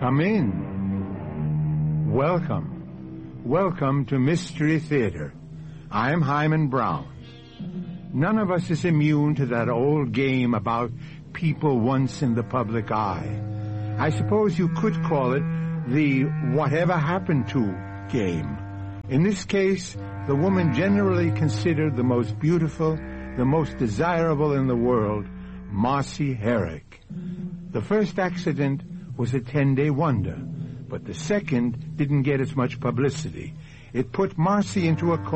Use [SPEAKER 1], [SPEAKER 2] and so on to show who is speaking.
[SPEAKER 1] Come in. Welcome to Mystery Theater. I'm Hyman Brown. None of us is immune to that old game about people once in the public eye. I suppose you could call it the whatever happened to game. In this case, the woman generally considered the most beautiful, the most desirable in the world, Marcy Herrick. The first accident was a 10-day wonder, but the second didn't get as much publicity. It put Marcy into a